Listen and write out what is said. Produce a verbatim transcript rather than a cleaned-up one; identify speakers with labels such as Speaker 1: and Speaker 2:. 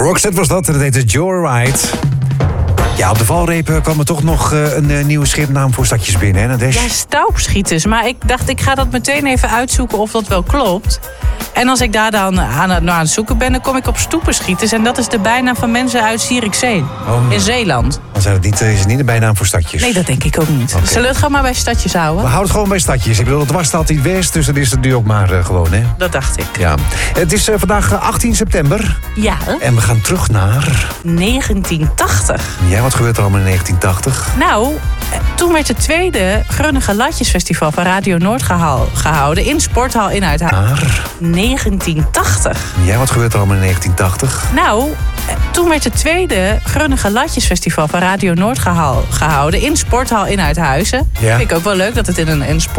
Speaker 1: Roxette was dat, en dat heette Joyride. Ja, op de valreep kwam er toch nog uh, een uh, nieuwe schipnaam voor stadjes binnen, hè, Nadesh?
Speaker 2: Ja, staupschieters. Maar ik dacht, ik ga dat meteen even uitzoeken of dat wel klopt. En als ik daar dan aan het, nou aan het zoeken ben, dan kom ik op stoepenschieters. En dat is de bijnaam van mensen uit Zierikzee,
Speaker 1: oh,
Speaker 2: in Zeeland.
Speaker 1: Dan zijn het niet, is het niet de bijnaam voor stadjes?
Speaker 2: Nee, dat denk ik ook niet.
Speaker 1: Okay.
Speaker 2: Zullen we het gewoon maar bij stadjes houden?
Speaker 1: We houden het gewoon bij stadjes. Ik bedoel, het was altijd West, dus dan is het nu ook maar uh, gewoon, hè?
Speaker 2: Dat dacht ik.
Speaker 1: Ja. Het is uh, vandaag achttien september.
Speaker 2: Ja.
Speaker 1: En we gaan terug naar...
Speaker 2: negentien tachtig.
Speaker 1: Ja, wat gebeurt er allemaal in negentien tachtig?
Speaker 2: Nou, toen werd het tweede Grunnige Latjesfestival van Radio Noord gehaal, gehouden in Sporthal in Uithuizen.
Speaker 1: Naar...
Speaker 2: negentien tachtig.
Speaker 1: Ja, wat gebeurt er allemaal in negentien tachtig?
Speaker 2: Nou, toen werd het tweede Grunnige Latjesfestival van Radio Noord gehaal, gehouden in Sporthal in Uithuizen.
Speaker 1: Ja.
Speaker 2: Vind ik ook wel leuk dat het in een, in sport